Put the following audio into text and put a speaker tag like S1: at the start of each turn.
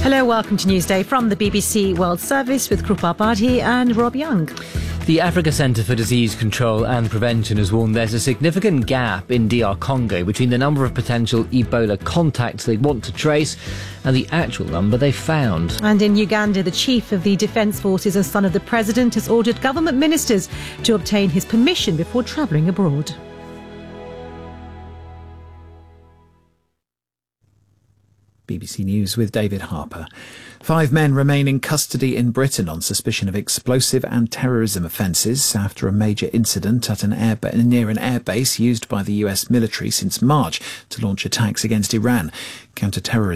S1: Hello, welcome to Newsday from the BBC World Service with Krupa Bhatti and Rob Young.
S2: The Africa Centre for Disease Control and Prevention has warned there's a significant gap in DR Congo between the number of potential Ebola contacts they want to trace and the actual number they found.
S1: And in Uganda, the chief of the Defence Forces and son of the president has ordered government ministers to obtain his permission before travelling abroad.
S3: BBC News with David Harper. 5 men remain in custody in Britain on suspicion of explosive and terrorism offences after a major incident at near an airbase used by the US military since March to launch attacks against Iran. Counter-terrorism